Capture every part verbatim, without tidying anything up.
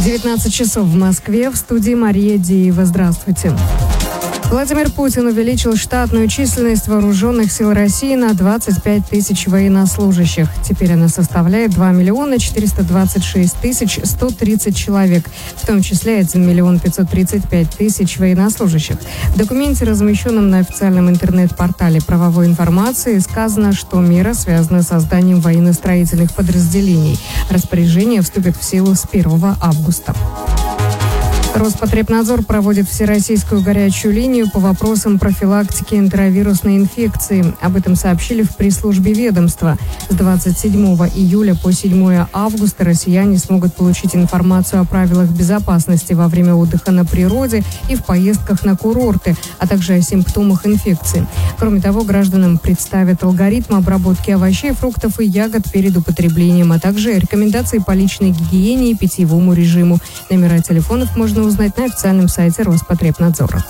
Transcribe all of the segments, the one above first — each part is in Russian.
девятнадцать часов в Москве. В студии Мария Деева. Здравствуйте. Владимир Путин увеличил штатную численность вооруженных сил России на двадцать пять тысяч военнослужащих. Теперь она составляет два миллиона четыреста двадцать шесть тысяч сто тридцать человек, в том числе один миллион пятьсот тридцать пять тысяч военнослужащих. В документе, размещенном на официальном интернет-портале правовой информации, сказано, что мера связана с созданием военно-строительных подразделений. Распоряжение вступит в силу с первого августа. Роспотребнадзор проводит всероссийскую горячую линию по вопросам профилактики энтеровирусной инфекции. Об этом сообщили в пресс-службе ведомства. С двадцать седьмого июля по седьмого августа россияне смогут получить информацию о правилах безопасности во время отдыха на природе и в поездках на курорты, а также о симптомах инфекции. Кроме того, гражданам представят алгоритм обработки овощей, фруктов и ягод перед употреблением, а также рекомендации по личной гигиене и питьевому режиму. Номера телефонов можно узнать на официальном сайте Роспотребнадзора.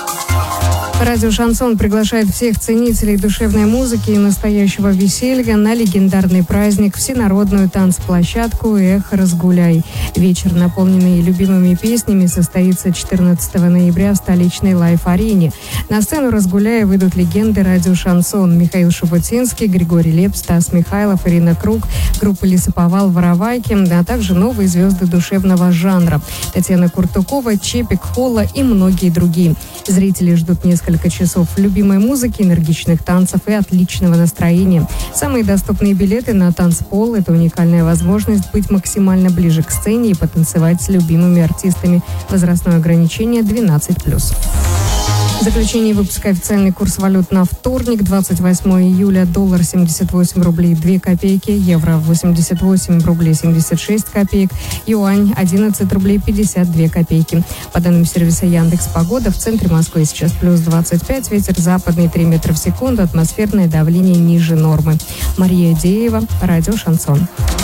Радио «Шансон» приглашает всех ценителей душевной музыки и настоящего веселья на легендарный праздник, всенародную танцплощадку «Эх, разгуляй». Вечер, наполненный любимыми песнями, состоится четырнадцатого ноября в столичной лайф-арене. На сцену «Разгуляй» выйдут легенды радио «Шансон» Михаил Шуфутинский, Григорий Лепс, Стас Михайлов, Ирина Круг, группа «Лесоповал», «Воровайки», а также новые звезды душевного жанра Татьяна Куртукова, Чепик, Холла и многие другие. Зрители ждут несколько Несколько часов любимой музыки, энергичных танцев и отличного настроения. Самые доступные билеты на танцпол – это уникальная возможность быть максимально ближе к сцене и потанцевать с любимыми артистами. Возрастное ограничение двенадцать плюс. В заключении выпуска официальный курс валют на вторник, двадцать восьмого июля. Доллар семьдесят восемь рублей две копейки, евро восемьдесят восемь рублей семьдесят шесть копеек, юань одиннадцать рублей пятьдесят две копейки. По данным сервиса Яндекс.Погода, в центре Москвы сейчас плюс двадцать пять, ветер западный три метра в секунду, атмосферное давление ниже нормы. Мария Деева, радио «Шансон».